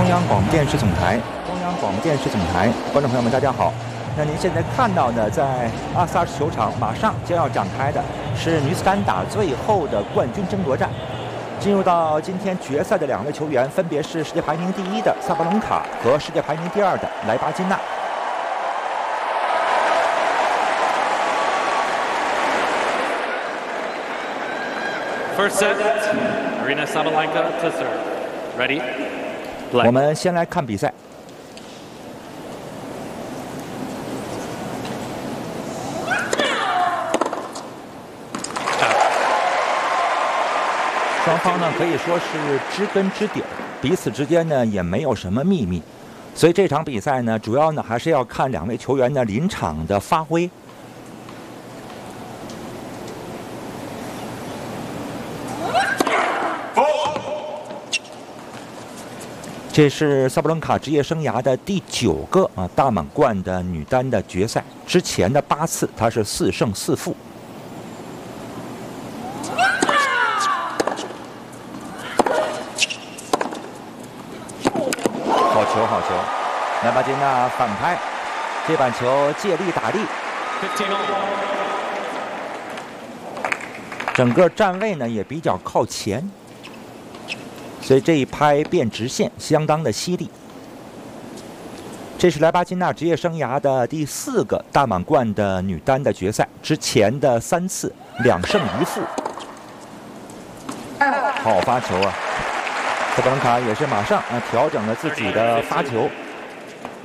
中央广播电视总台，观众朋友们，大家好。那您现在看到的，在阿萨什球场马上将要展开的是女子单打最后的冠军争夺战。进入到今天决赛的2位球员，分别是世界排名第1的萨巴伦卡和世界排名第2的莱巴金娜。 First set, Aryna Sabalenka to serve. Ready? Play. 我们先来看比赛。双方呢可以说是知根知底儿，彼此之间呢也没有什么秘密，所以这场比赛呢主要呢还是要看2位球员的临场的发挥。 这是萨布伦卡职业生涯的第9个大满贯的女单的决赛，之前的8次她是4胜4负。好球，好球！莱巴金娜反拍，这板球借力打力。整个站位呢也比较靠前。 所以这一拍变直线相当的犀利。这是莱巴金娜职业生涯的第4个大满贯的女单的决赛，之前的3次2胜1负。好发球啊！萨巴伦卡也是马上调整了自己的发球，